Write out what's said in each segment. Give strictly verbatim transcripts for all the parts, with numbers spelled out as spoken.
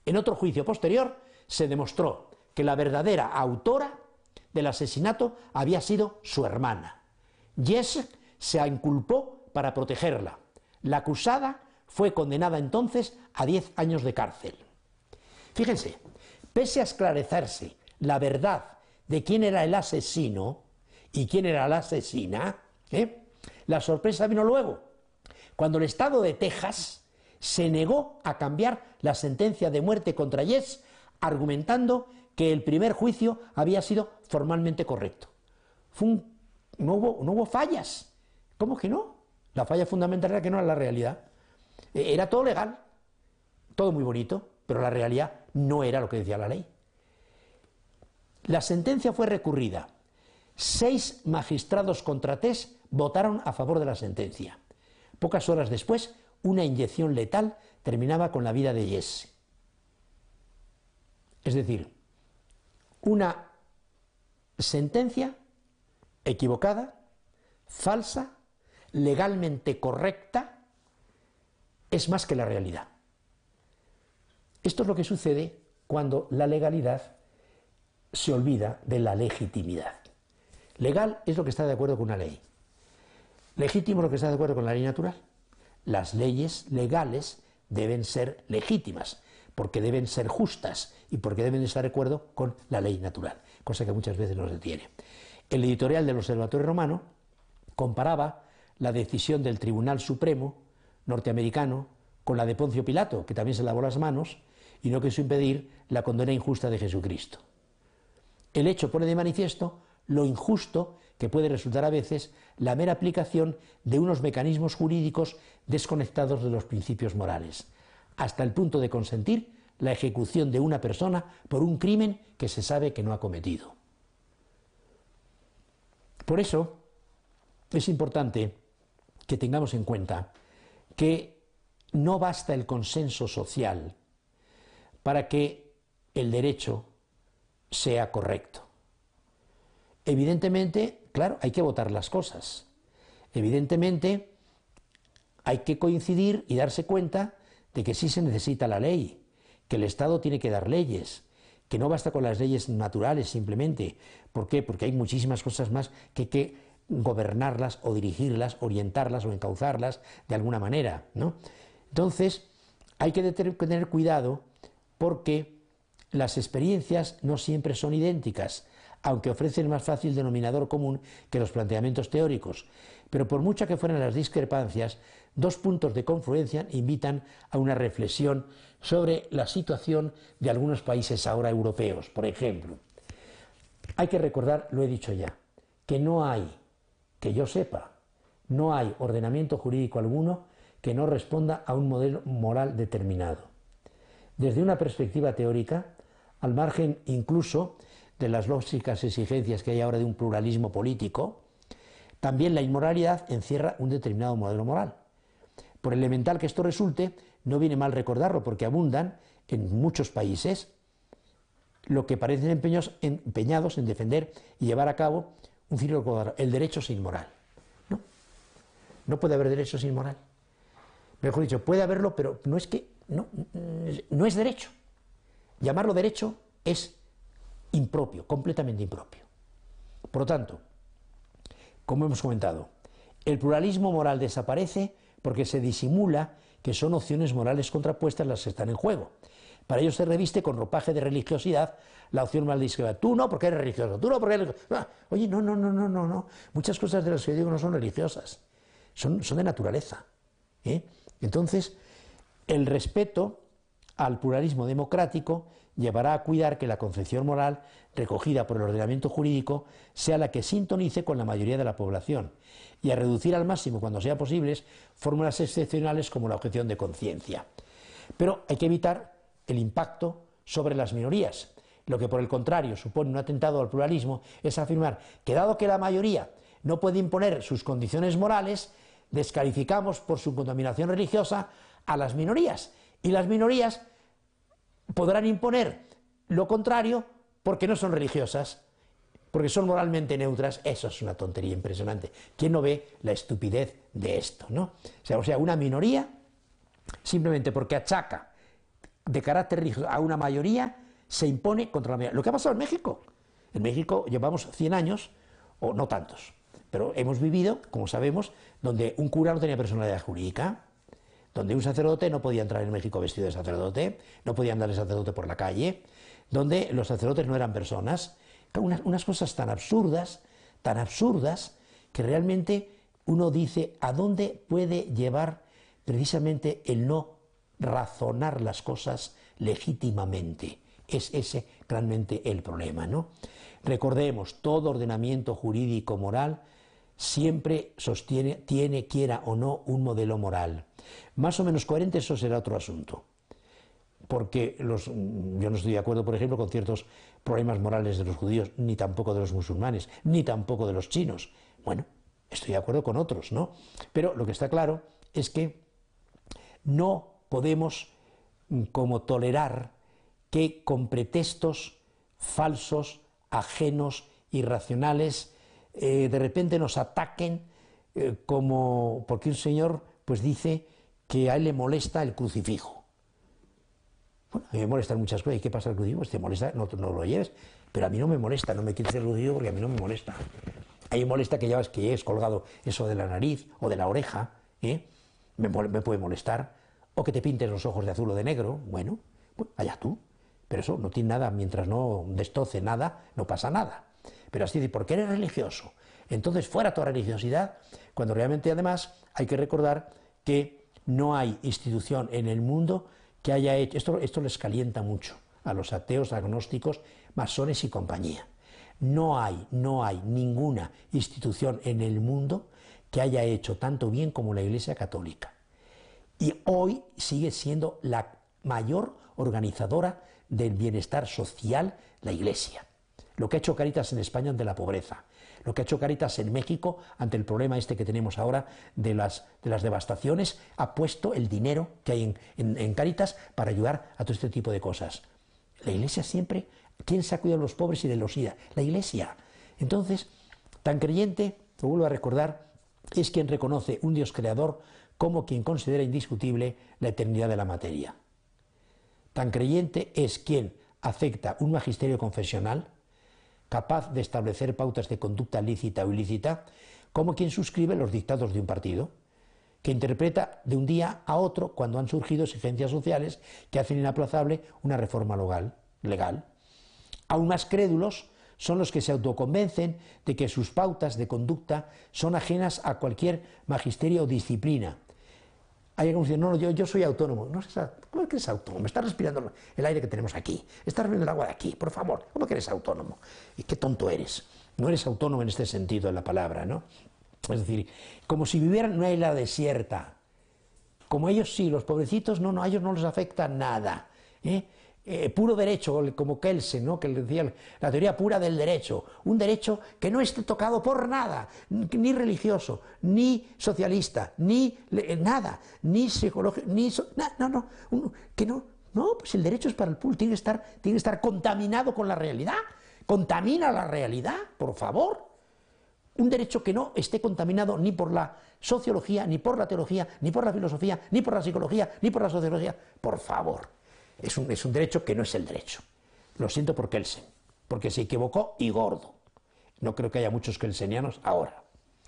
En otro juicio posterior se demostró que la verdadera autora del asesinato había sido su hermana. Jesse se inculpó para protegerla. La acusada fue condenada entonces a diez años de cárcel. Fíjense, pese a esclarecerse la verdad de quién era el asesino y quién era la asesina, ¿eh? la sorpresa vino luego, cuando el estado de Texas se negó a cambiar la sentencia de muerte contra Jesse, argumentando que el primer juicio había sido formalmente correcto. Fue un, no, hubo, no hubo fallas. ¿Cómo que no? La falla fundamental era que no era la realidad. Era todo legal, todo muy bonito, pero la realidad no era lo que decía la ley. La sentencia fue recurrida. Seis magistrados contra tres votaron a favor de la sentencia. Pocas horas después, una inyección letal terminaba con la vida de Jesse. Es decir, una sentencia equivocada, falsa, legalmente correcta, es más que la realidad. Esto es lo que sucede cuando la legalidad se olvida de la legitimidad. Legal es lo que está de acuerdo con una ley. Legítimo es lo que está de acuerdo con la ley natural. Las leyes legales deben ser legítimas, porque deben ser justas y porque deben estar de acuerdo con la ley natural, cosa que muchas veces nos detiene. El editorial del Observatorio Romano comparaba la decisión del Tribunal Supremo norteamericano con la de Poncio Pilato, que también se lavó las manos y no quiso impedir la condena injusta de Jesucristo. El hecho pone de manifiesto lo injusto que puede resultar a veces la mera aplicación de unos mecanismos jurídicos desconectados de los principios morales, hasta el punto de consentir la ejecución de una persona por un crimen que se sabe que no ha cometido. Por eso es importante que tengamos en cuenta que no basta el consenso social para que el derecho sea correcto. Evidentemente, claro, hay que votar las cosas. Evidentemente, hay que coincidir y darse cuenta de que sí se necesita la ley, que el Estado tiene que dar leyes, que no basta con las leyes naturales simplemente. ¿Por qué? Porque hay muchísimas cosas más que hay que gobernarlas o dirigirlas, orientarlas o encauzarlas de alguna manera, ¿no? Entonces, hay que tener cuidado porque las experiencias no siempre son idénticas, aunque ofrecen más fácil denominador común que los planteamientos teóricos. Pero por mucho que fueran las discrepancias, dos puntos de confluencia invitan a una reflexión sobre la situación de algunos países ahora europeos. Por ejemplo, hay que recordar, lo he dicho ya, que no hay, que yo sepa, no hay ordenamiento jurídico alguno que no responda a un modelo moral determinado. Desde una perspectiva teórica, al margen incluso de las lógicas exigencias que hay ahora de un pluralismo político, también la inmoralidad encierra un determinado modelo moral. Por elemental que esto resulte, no viene mal recordarlo, porque abundan en muchos países lo que parecen empeños, empeñados en defender y llevar a cabo un círculo cuadrado. El derecho sin moral. No, no puede haber derecho sin moral. Mejor dicho, puede haberlo, pero no es que no, no es derecho. Llamarlo derecho es impropio, completamente impropio. Por lo tanto, como hemos comentado, el pluralismo moral desaparece porque se disimula que son opciones morales contrapuestas las que están en juego. Para ello se reviste con ropaje de religiosidad la opción moral de izquierda. Tú no, porque eres religioso. Tú no, porque eres religioso. Ah, oye, no, no, no, no, no, no. Muchas cosas de las que yo digo no son religiosas. Son, son de naturaleza. ¿eh? Entonces, el respeto al pluralismo democrático llevará a cuidar que la concepción moral recogida por el ordenamiento jurídico sea la que sintonice con la mayoría de la población y a reducir al máximo, cuando sea posible, fórmulas excepcionales como la objeción de conciencia. Pero hay que evitar el impacto sobre las minorías. Lo que por el contrario supone un atentado al pluralismo es afirmar que dado que la mayoría no puede imponer sus condiciones morales, descalificamos por su contaminación religiosa a las minorías, y las minorías podrán imponer lo contrario porque no son religiosas, porque son moralmente neutras. Eso es una tontería impresionante. ¿Quién no ve la estupidez de esto, no? O sea, o sea, una minoría, simplemente porque achaca de carácter religioso a una mayoría se impone contra la mayoría. Lo que ha pasado en México. En México llevamos cien años, o no tantos, pero hemos vivido, como sabemos, donde un cura no tenía personalidad jurídica, donde un sacerdote no podía entrar en México vestido de sacerdote, no podía andar el sacerdote por la calle, donde los sacerdotes no eran personas, unas, unas cosas tan absurdas, tan absurdas, que realmente uno dice, ¿a dónde puede llevar precisamente el no razonar las cosas legítimamente? Es ese realmente el problema, ¿no? Recordemos, todo ordenamiento jurídico moral siempre sostiene, tiene, quiera o no, un modelo moral. Más o menos coherente, eso será otro asunto. Porque los, yo no estoy de acuerdo, por ejemplo, con ciertos problemas morales de los judíos, ni tampoco de los musulmanes, ni tampoco de los chinos. Bueno, estoy de acuerdo con otros, ¿no? Pero lo que está claro es que no podemos como tolerar que con pretextos falsos, ajenos, irracionales, eh, de repente nos ataquen eh, como porque un señor pues dice que a él le molesta el crucifijo. Bueno, a mí me molestan muchas cosas. ¿Y qué pasa el crucifijo? Si te molesta, no, no lo lleves. Pero a mí no me molesta, no me quieres el crucifijo porque a mí no me molesta. A mí me molesta que llevas que lleves colgado eso de la nariz o de la oreja, ¿eh? me, me puede molestar. O que te pintes los ojos de azul o de negro. Bueno, pues allá tú. Pero eso no tiene nada, mientras no destoce nada, no pasa nada. Pero así de, porque eres religioso, entonces fuera toda religiosidad, cuando realmente además hay que recordar que no hay institución en el mundo que haya hecho, esto, esto les calienta mucho a los ateos, agnósticos, masones y compañía. No hay, no hay ninguna institución en el mundo que haya hecho tanto bien como la Iglesia Católica. Y hoy sigue siendo la mayor organizadora del bienestar social, la Iglesia. Lo que ha hecho Cáritas en España ante la pobreza, lo que ha hecho Cáritas en México ante el problema este que tenemos ahora de las, de las devastaciones, ha puesto el dinero que hay en, en, en Cáritas para ayudar a todo este tipo de cosas. La Iglesia siempre, ¿quién se ha cuidado de los pobres y de los ida? La Iglesia. Entonces, tan creyente, lo vuelvo a recordar, es quien reconoce un Dios creador como quien considera indiscutible la eternidad de la materia. Tan creyente es quien acepta un magisterio confesional capaz de establecer pautas de conducta lícita o ilícita, como quien suscribe los dictados de un partido, que interpreta de un día a otro cuando han surgido exigencias sociales que hacen inaplazable una reforma legal. legal. Aún más crédulos son los que se autoconvencen de que sus pautas de conducta son ajenas a cualquier magisterio o disciplina. Hay algunos que dicen, no, no, yo, yo soy autónomo. No, ¿cómo es que eres autónomo? Estás respirando el aire que tenemos aquí, estás bebiendo el agua de aquí, por favor, ¿cómo que eres autónomo? Y qué tonto eres. No eres autónomo en este sentido de la palabra, ¿no? Es decir, como si vivieran en una isla desierta. Como ellos sí, los pobrecitos, no, no, a ellos no les afecta nada. ¿eh? Eh, puro derecho, como Kelsen, ¿no? Que le decía la teoría pura del derecho, un derecho que no esté tocado por nada, ni religioso, ni socialista, ni eh, nada, ni psicológico, ni so, na, no, no, un, que no, no, pues el derecho es para el pueblo, tiene que estar, tiene que estar contaminado con la realidad, contamina la realidad, por favor. Un derecho que no esté contaminado ni por la sociología, ni por la teología, ni por la filosofía, ni por la psicología, ni por la sociología, por favor. Es un, es un derecho que no es el derecho. Lo siento por Kelsen, porque se equivocó y gordo. No creo que haya muchos kelsenianos ahora.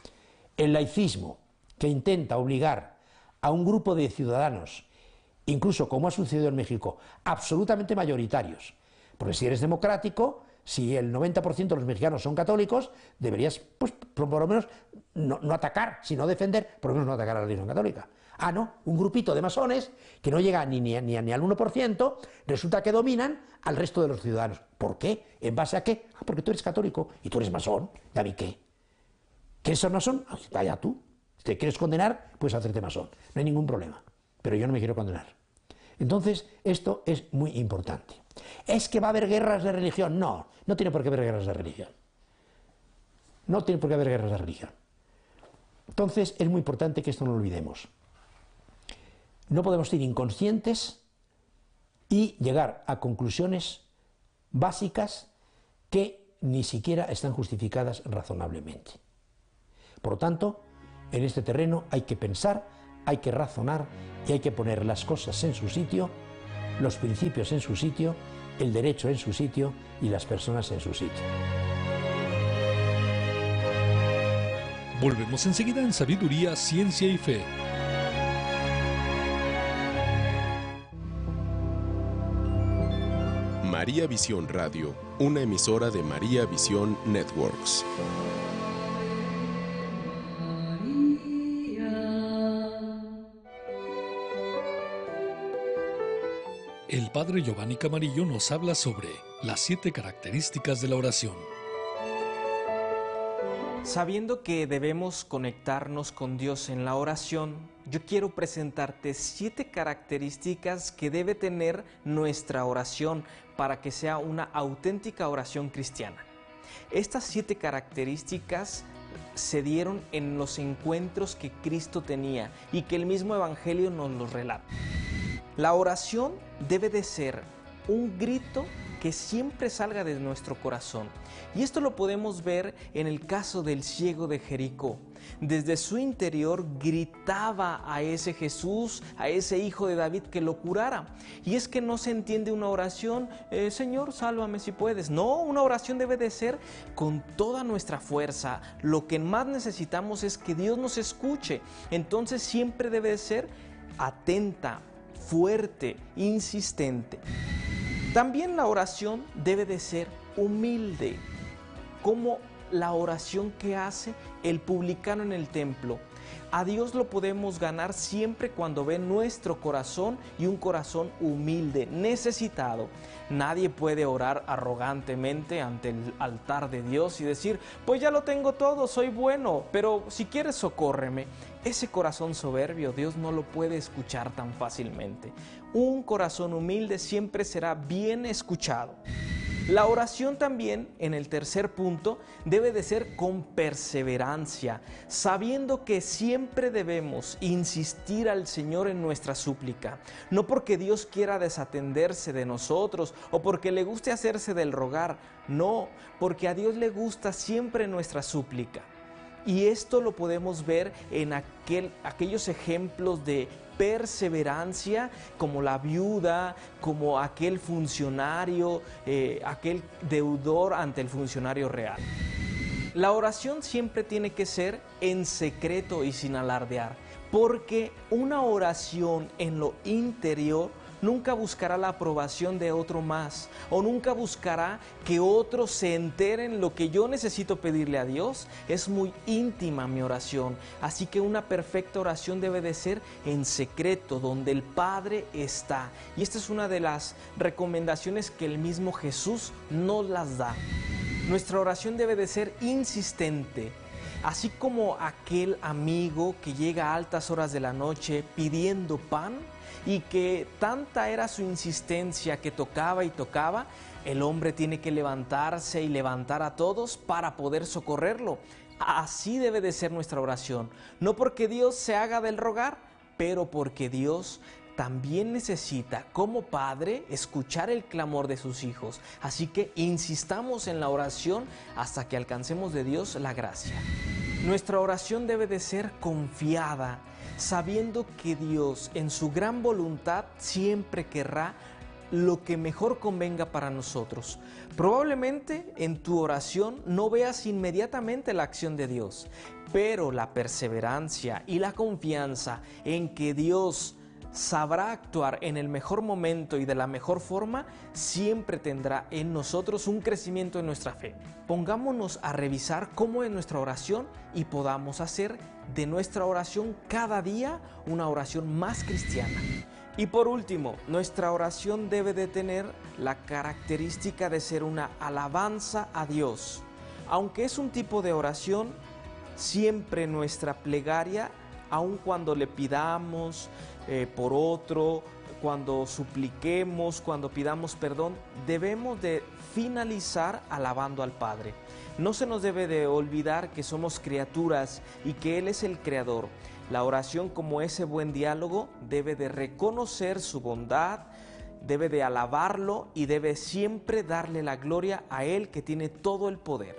El laicismo, que intenta obligar a un grupo de ciudadanos, incluso como ha sucedido en México, absolutamente mayoritarios, porque si eres democrático, si el noventa por ciento de los mexicanos son católicos, deberías, pues, por lo menos, no, no atacar, sino defender, por lo menos no atacar a la religión católica. Ah, no, un grupito de masones que no llega ni, ni, ni, ni al uno por ciento, resulta que dominan al resto de los ciudadanos. ¿Por qué? ¿En base a qué? Ah, porque tú eres católico y tú eres masón. ¿Y a mí qué? ¿Quieres ser masón? Ah, vaya tú. Si te quieres condenar, puedes hacerte masón. No hay ningún problema. Pero yo no me quiero condenar. Entonces, esto es muy importante. ¿Es que va a haber guerras de religión? No, no tiene por qué haber guerras de religión. No tiene por qué haber guerras de religión. Entonces, es muy importante que esto no lo olvidemos. No podemos ser inconscientes y llegar a conclusiones básicas que ni siquiera están justificadas razonablemente. Por lo tanto, en este terreno hay que pensar, hay que razonar y hay que poner las cosas en su sitio los principios en su sitio, el derecho en su sitio y las personas en su sitio. Volvemos enseguida en Sabiduría, Ciencia y Fe. María Visión Radio, una emisora de María Visión Networks. El padre Giovanni Camarillo nos habla sobre las siete características de la oración. Sabiendo que debemos conectarnos con Dios en la oración, yo quiero presentarte siete características que debe tener nuestra oración para que sea una auténtica oración cristiana. Estas siete características se dieron en los encuentros que Cristo tenía y que el mismo Evangelio nos los relata. La oración debe de ser un grito que siempre salga de nuestro corazón. Y esto lo podemos ver en el caso del ciego de Jericó. Desde su interior gritaba a ese Jesús, a ese hijo de David que lo curara. Y es que no se entiende una oración, eh, Señor, sálvame si puedes. No, una oración debe de ser con toda nuestra fuerza. Lo que más necesitamos es que Dios nos escuche. Entonces siempre debe de ser atenta, fuerte, insistente. También la oración debe de ser humilde, como la oración que hace el publicano en el templo. A Dios lo podemos ganar siempre cuando ve nuestro corazón y un corazón humilde, necesitado. Nadie puede orar arrogantemente ante el altar de Dios y decir, pues ya lo tengo todo, soy bueno, pero si quieres socórreme. Ese corazón soberbio Dios no lo puede escuchar tan fácilmente. Un corazón humilde siempre será bien escuchado. La oración también, en el tercer punto, debe de ser con perseverancia, sabiendo que siempre debemos insistir al Señor en nuestra súplica, no porque Dios quiera desatenderse de nosotros o porque le guste hacerse del rogar, no, porque a Dios le gusta siempre nuestra súplica. Y esto lo podemos ver en aquel, aquellos ejemplos de perseverancia, como la viuda, como aquel funcionario, eh, aquel deudor ante el funcionario real. La oración siempre tiene que ser en secreto y sin alardear, porque una oración en lo interior nunca buscará la aprobación de otro más, o nunca buscará que otros se enteren lo que yo necesito pedirle a Dios. Es muy íntima mi oración, así que una perfecta oración debe de ser en secreto, donde el Padre está. Y esta es una de las recomendaciones que el mismo Jesús nos las da. Nuestra oración debe de ser insistente, así como aquel amigo que llega a altas horas de la noche pidiendo pan, y que tanta era su insistencia que tocaba y tocaba, el hombre tiene que levantarse y levantar a todos para poder socorrerlo. Así debe de ser nuestra oración, no porque Dios se haga del rogar, pero porque Dios también necesita, como padre, escuchar el clamor de sus hijos. Así que insistamos en la oración hasta que alcancemos de Dios la gracia. Nuestra oración debe de ser confiada, sabiendo que Dios en su gran voluntad siempre querrá lo que mejor convenga para nosotros. Probablemente en tu oración no veas inmediatamente la acción de Dios, pero la perseverancia y la confianza en que Dios sabrá actuar en el mejor momento y de la mejor forma, siempre tendrá en nosotros un crecimiento en nuestra fe. Pongámonos a revisar cómo es nuestra oración y podamos hacer de nuestra oración cada día una oración más cristiana. Y por último, nuestra oración debe de tener la característica de ser una alabanza a Dios. Aunque es un tipo de oración, siempre nuestra plegaria, aun cuando le pidamos eh, por otro, cuando supliquemos, cuando pidamos perdón, debemos de finalizar alabando al Padre. No se nos debe de olvidar que somos criaturas y que Él es el Creador. La oración, como ese buen diálogo, debe de reconocer su bondad, debe de alabarlo y debe siempre darle la gloria a Él que tiene todo el poder.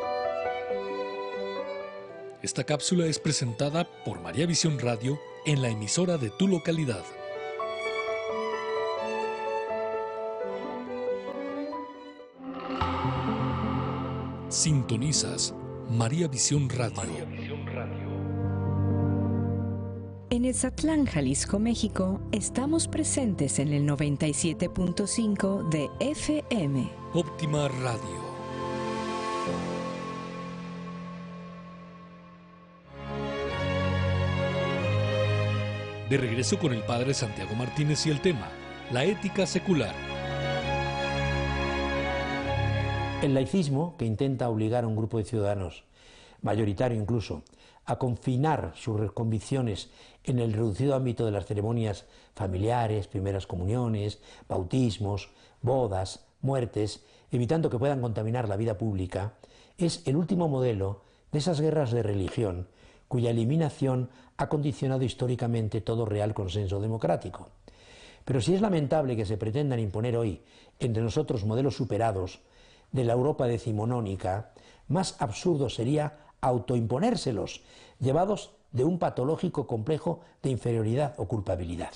Esta cápsula es presentada por María Visión Radio en la emisora de tu localidad. Sintonizas María Visión Radio. En Ezatlán, Jalisco, México, estamos presentes en el noventa y siete punto cinco de F M. Óptima Radio. De regreso con el padre Santiago Martínez y el tema, la ética secular. El laicismo, que intenta obligar a un grupo de ciudadanos, mayoritario incluso, a confinar sus convicciones en el reducido ámbito de las ceremonias familiares, primeras comuniones, bautismos, bodas, muertes, evitando que puedan contaminar la vida pública, es el último modelo de esas guerras de religión cuya eliminación ha condicionado históricamente todo real consenso democrático. Pero si es lamentable que se pretendan imponer hoy entre nosotros modelos superados de la Europa decimonónica, más absurdo sería autoimponérselos, llevados de un patológico complejo de inferioridad o culpabilidad.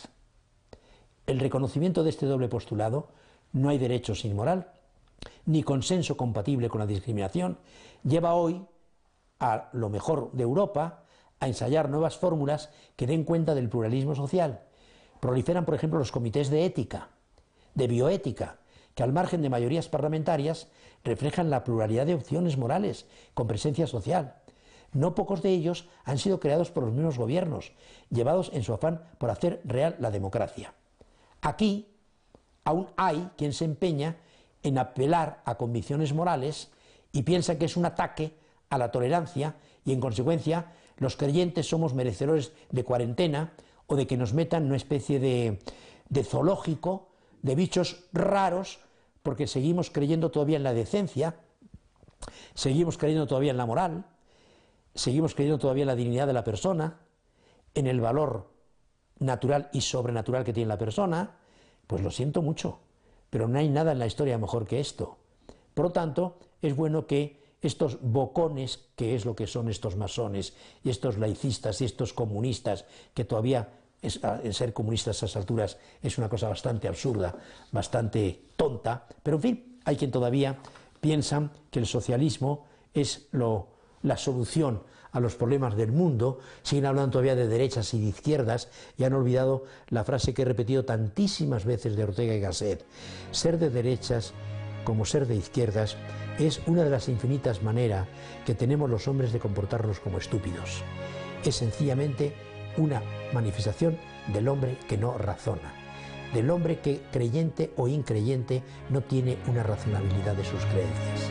El reconocimiento de este doble postulado, no hay derecho sin moral, ni consenso compatible con la discriminación, lleva hoy a lo mejor de Europa a ensayar nuevas fórmulas que den cuenta del pluralismo social. Proliferan, por ejemplo, los comités de ética, de bioética, que al margen de mayorías parlamentarias reflejan la pluralidad de opciones morales con presencia social. No pocos de ellos han sido creados por los mismos gobiernos, llevados en su afán por hacer real la democracia. Aquí aún hay quien se empeña en apelar a convicciones morales y piensa que es un ataque a la tolerancia y, en consecuencia, los creyentes somos merecedores de cuarentena o de que nos metan en una especie de, de zoológico de bichos raros, porque seguimos creyendo todavía en la decencia, seguimos creyendo todavía en la moral, seguimos creyendo todavía en la dignidad de la persona, en el valor natural y sobrenatural que tiene la persona. Pues lo siento mucho, pero no hay nada en la historia mejor que esto. Por lo tanto, es bueno que estos bocones, que es lo que son estos masones, y estos laicistas y estos comunistas, que todavía es, el ser comunistas a esas alturas es una cosa bastante absurda, bastante tonta, pero en fin, hay quien todavía piensa que el socialismo es lo, la solución a los problemas del mundo, siguen hablando todavía de derechas y de izquierdas, y han olvidado la frase que he repetido tantísimas veces de Ortega y Gasset: ser de derechas como ser de izquierdas es una de las infinitas maneras que tenemos los hombres de comportarnos como estúpidos. Es sencillamente una manifestación del hombre que no razona, del hombre que, creyente o increyente, no tiene una razonabilidad de sus creencias.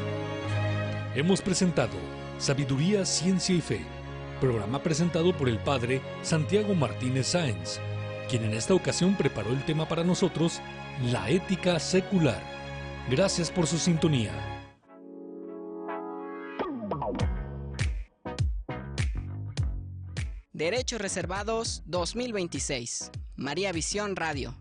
Hemos presentado Sabiduría, Ciencia y Fe, programa presentado por el padre Santiago Martínez Sáenz, quien en esta ocasión preparó el tema para nosotros, la ética secular. Gracias por su sintonía. Derechos Reservados dos mil veintiséis. María Visión Radio.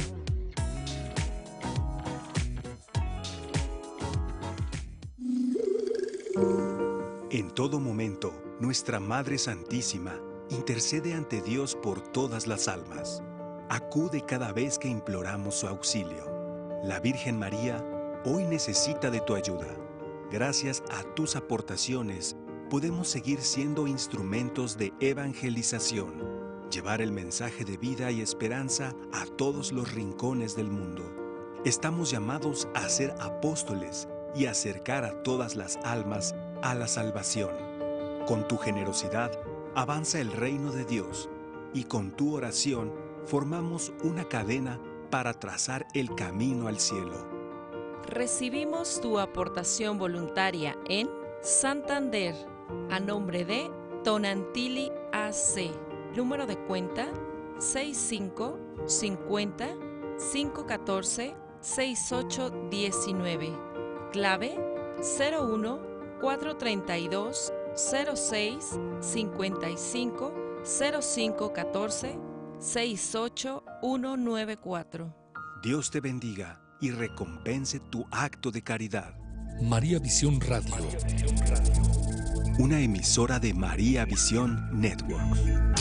En todo momento, nuestra Madre Santísima intercede ante Dios por todas las almas. Acude cada vez que imploramos su auxilio. La Virgen María hoy necesita de tu ayuda. Gracias a tus aportaciones, podemos seguir siendo instrumentos de evangelización, llevar el mensaje de vida y esperanza a todos los rincones del mundo. Estamos llamados a ser apóstoles y acercar a todas las almas a la salvación. Con tu generosidad avanza el reino de Dios y con tu oración formamos una cadena para trazar el camino al cielo. Recibimos tu aportación voluntaria en Santander, a nombre de Tonantili A C. Número de cuenta sesenta y cinco, cincuenta, quinientos catorce, sesenta y ocho diecinueve. Clave cero uno, cuatrocientos treinta y dos, cero seis, cincuenta y cinco, cero cinco catorce, sesenta y ocho ciento noventa y cuatro. Dios te bendiga y recompense tu acto de caridad. María Visión Radio. Una emisora de María Visión Network.